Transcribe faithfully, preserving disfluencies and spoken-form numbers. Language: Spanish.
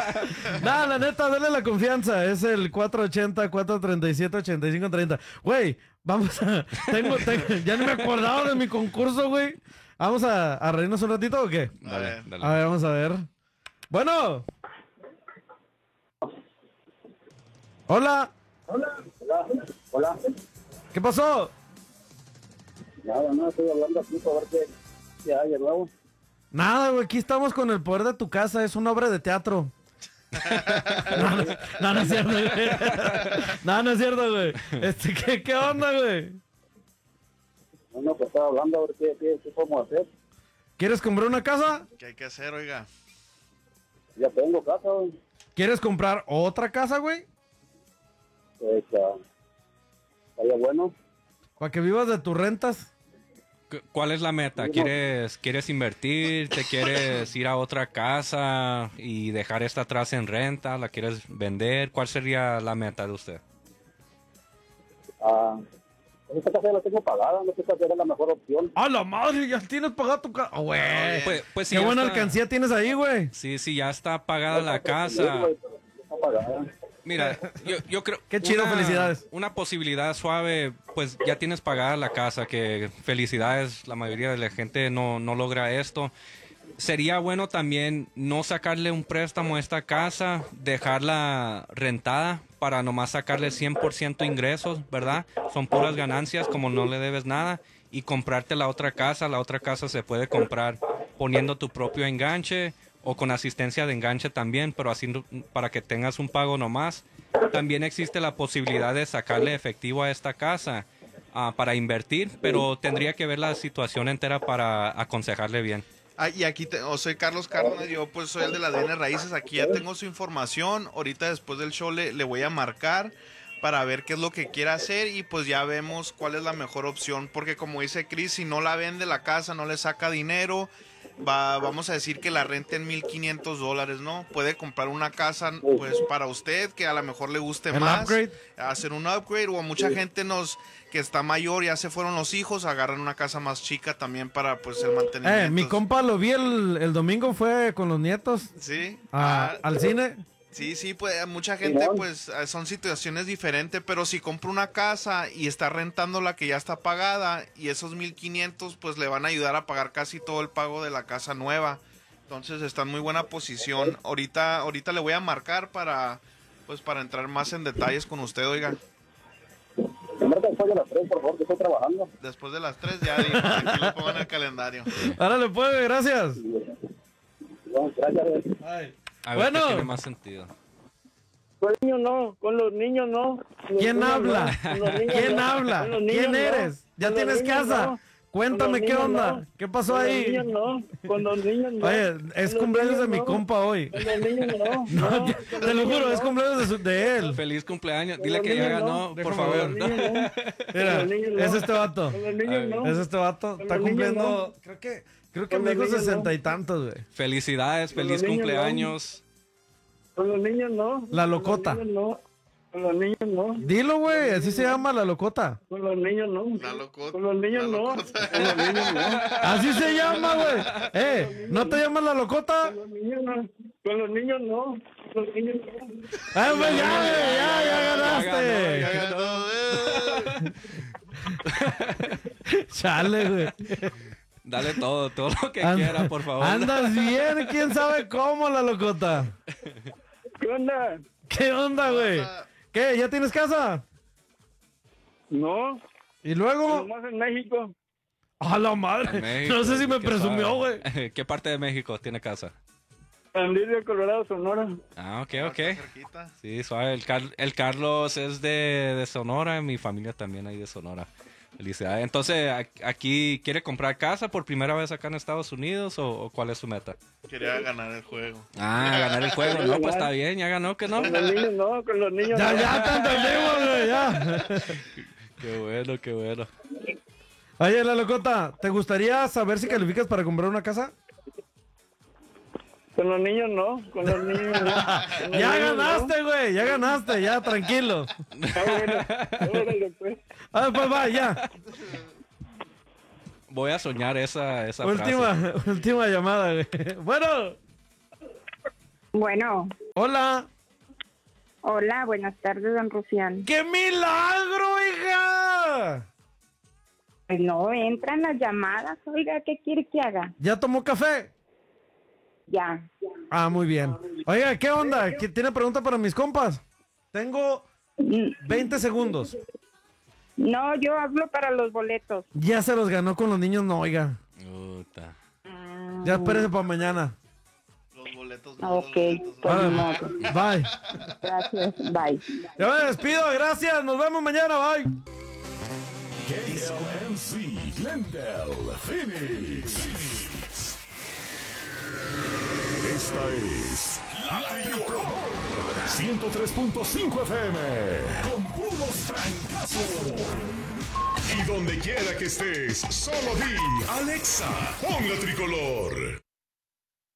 No, la neta, dale la confianza. Es el cuatro ochenta, cuatro treinta y siete, ochenta y cinco treinta. Güey, vamos a... Tengo, tengo... Ya no me acordaba de mi concurso, güey. ¿Vamos a, a reírnos un ratito o qué? Dale, dale. A ver, vamos a ver. Bueno. Hola. Hola. Hola. Hola. ¿Qué pasó? Nada, no, estoy hablando aquí para ver qué, qué hay de nuevo. Nada, güey, aquí estamos con El Poder de tu Casa. Es una obra de teatro. No, no, no, no es cierto, güey. No, no es cierto, güey. Este, ¿qué, qué onda, güey? No, no, pues estaba hablando a ver qué, qué, qué podemos hacer. ¿Quieres comprar una casa? ¿Qué hay que hacer, oiga? Ya tengo casa, güey. ¿Quieres comprar otra casa, güey? Pues, uh, estaría bueno. Para que vivas de tus rentas. Cu- ¿Cuál es la meta? ¿Quieres, ¿Quieres invertir? ¿Te quieres ir a otra casa y dejar esta atrás en renta? ¿La quieres vender? ¿Cuál sería la meta de usted? Ah, pues esta casa ya la tengo pagada, no sé cuál sería la mejor opción. ¡A la madre! Ya tienes pagada tu casa. Oh, güey. Pues, pues sí, Qué ya buena está- alcancía tienes ahí, güey. Sí, sí, ya está pagada la Sí, casa. güey, pero ya está pagada. Mira, yo, yo creo... Qué chido, felicidades. Una posibilidad suave, pues ya tienes pagada la casa, que felicidades, la mayoría de la gente no, no logra esto. Sería bueno también no sacarle un préstamo a esta casa, dejarla rentada para nomás sacarle cien por ciento ingresos, ¿verdad? Son puras ganancias, como no le debes nada, y comprarte la otra casa. La otra casa se puede comprar poniendo tu propio enganche o con asistencia de enganche también, pero así no- para que tengas un pago nomás. También existe la posibilidad de sacarle efectivo a esta casa ah, para invertir, pero tendría que ver la situación entera para aconsejarle bien. Ah, y aquí te- oh, soy Carlos Cárdenas, yo pues soy el de las bienes raíces, aquí ya tengo su información, ahorita después del show le, le voy a marcar para ver qué es lo que quiere hacer y pues ya vemos cuál es la mejor opción, porque como dice Chris, si no la vende la casa, no le saca dinero, va, vamos a decir que la renta en mil quinientos dólares, ¿no? Puede comprar una casa pues para usted que a lo mejor le guste El más, upgrade. hacer un upgrade, o a mucha gente nos que está mayor, ya se fueron los hijos, agarran una casa más chica también para pues el mantenimiento. Eh, mi compa lo vi el, el domingo, fue con los nietos Sí. a- Ah, al cine. Sí, sí, pues mucha gente Simón. pues eh, son situaciones diferentes, pero si compra una casa y está rentando la que ya está pagada y esos mil quinientos pues le van a ayudar a pagar casi todo el pago de la casa nueva. Entonces está en muy buena posición. Ahorita ahorita le voy a marcar para pues para entrar más en detalles con usted, oiga. Me marca después de las tres, por favor, que estoy trabajando. Después de las tres ya digo, aquí lo pongo en el calendario. Árale, pues, gracias. Bueno, gracias. güey. A ver Bueno. qué tiene más sentido. Con los niños no, con los niños no. Con los ¿Quién niños habla? no, con los niños ¿Quién no, habla? con los niños ¿Quién no, eres? ¿Ya con los tienes niños casa? no, Cuéntame con los qué niños onda. no, ¿Qué pasó con los ahí? niños no, con los niños no. Oye, con es los cumpleaños de niños mi no, compa hoy. Con los niños no. No, no, ya- con te los lo juro, niños es no. cumpleaños de, su- de él. Feliz cumpleaños. Con Dile los que ya niños ganó, no. por Déjame favor. Con los niños no. Mira, Con los niños no. es este vato. Con los niños no. Es este vato. Con Está los niños cumpliendo, creo que, creo que Con me los dijo niños sesenta y tantos, güey. Felicidades, Con feliz los niños, cumpleaños. Con los niños no. La Con los locota. niños no. Con los niños no. Dilo, güey, así se llama la locota. Con los niños no. La locota. Con los niños La no. locota. Con los niños no. Así se llama, güey. Eh, ¿no te llamas la locota? Con los niños no. Con los niños no. Con los niños no. Ah, güey, ya, güey, ya, ya ganaste. Ya ganó, Ya ganó, eh. Chale, güey. Dale todo, todo lo que Anda- quiera, por favor. Andas bien, quién sabe cómo, la locota. ¿Qué onda? ¿Qué onda, güey? ¿Qué? ¿Ya tienes casa? No. ¿Y luego? Nomás en México. A la En madre. México, No sé si me qué presumió, güey. suave. ¿Qué parte de México tiene casa? En Lidia, Colorado, Sonora. Ah, ok, ok. Cerquita. Sí, suave. El, Car- el Carlos es de, de Sonora, mi familia también ahí de Sonora. Felicidades. Entonces, a- aquí, ¿quiere comprar casa por primera vez acá en Estados Unidos o, o cuál es su meta? Quería ganar el juego. Ah, ganar el juego. No, pues está bien, ya ganó, que no. Con los niños no. Con los niños Ya, no. ya te entendimos, güey, ya. Qué bueno, qué bueno. Oye, la locota, ¿te gustaría saber si calificas para comprar una casa? Con los niños no. Con los niños no. Con los Ya niños no. ganaste, güey, ya ganaste, ya, tranquilo. Ah, bueno. Órale, pues. Ah, pues va, ya. Voy a soñar esa, esa frase. Última, última llamada, güey. Bueno. Bueno, Hola. hola, buenas tardes, don Rufián. ¡Qué milagro, hija! Pues no entran las llamadas, oiga, ¿qué quiere que haga? ¿Ya tomó café? Ya. Ah, muy bien. Oiga, ¿qué onda? ¿Qué- ¿Tiene pregunta para mis compas? Tengo veinte segundos. No, yo hablo para los boletos. Ya se los ganó con los niños, no, oiga. Puta. Ya espérese para mañana. Los boletos. Ah, no, ok, los boletos. pues Ah, ni modo. Bye. Gracias, bye. Ya me despido, gracias. Nos vemos mañana, bye. K L M C, Glendale, Phoenix. Esta es La Tricolor ciento tres punto cinco F M con puros francazos. Y donde quiera que estés, solo di Alexa, pon La Tricolor.